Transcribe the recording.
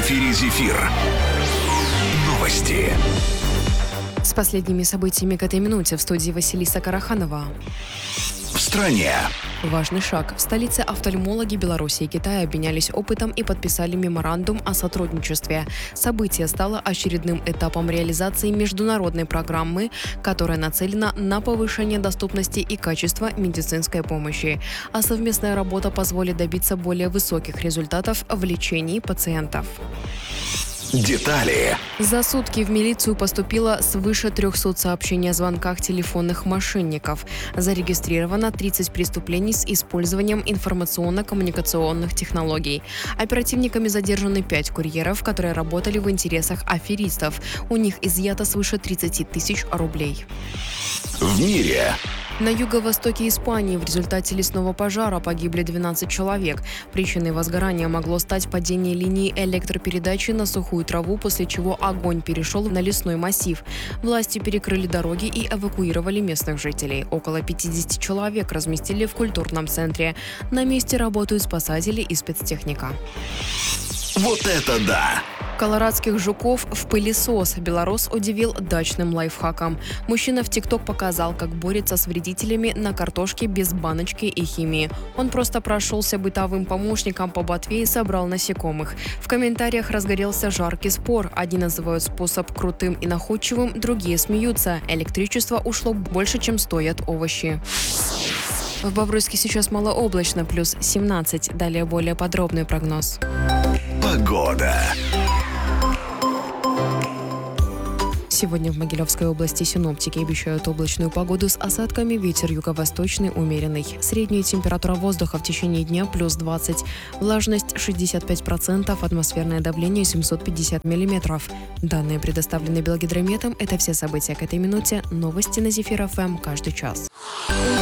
эфире «Зефир». Новости. С последними событиями к этой минуте в студии Василиса Караханова. В стране. Важный шаг. В столице офтальмологи Беларуси и Китая обменялись опытом и подписали меморандум о сотрудничестве. Событие стало очередным этапом реализации международной программы, которая нацелена на повышение доступности и качества медицинской помощи. А совместная работа позволит добиться более высоких результатов в лечении пациентов. Детали. За сутки в милицию поступило свыше 300 сообщений о звонках телефонных мошенников. Зарегистрировано 30 преступлений с использованием информационно-коммуникационных технологий. Оперативниками задержаны 5 курьеров, которые работали в интересах аферистов. У них изъято свыше 30 тысяч рублей. В мире. На юго-востоке Испании в результате лесного пожара погибли 12 человек. Причиной возгорания могло стать падение линии электропередачи на сухую траву, после чего огонь перешел на лесной массив. Власти перекрыли дороги и эвакуировали местных жителей. Около 50 человек разместили в культурном центре. На месте работают спасатели и спецтехника. Вот это да! Колорадских жуков в пылесос. Белорус удивил дачным лайфхаком. Мужчина в ТикТок показал, как борется с вредителями на картошке без баночки и химии. Он просто прошелся бытовым помощником по ботве и собрал насекомых. В комментариях разгорелся жаркий спор. Одни называют способ крутым и находчивым, другие смеются. Электричество ушло больше, чем стоят овощи. В Бобруйске сейчас малооблачно, плюс 17. Далее более подробный прогноз. Погода. Сегодня в Могилевской области синоптики обещают облачную погоду с осадками, ветер юго-восточный умеренный. Средняя температура воздуха в течение дня плюс 20, влажность 65%, атмосферное давление 750 миллиметров. Данные предоставлены Белгидрометом. Это все события к этой минуте. Новости на Зефир ФМ каждый час.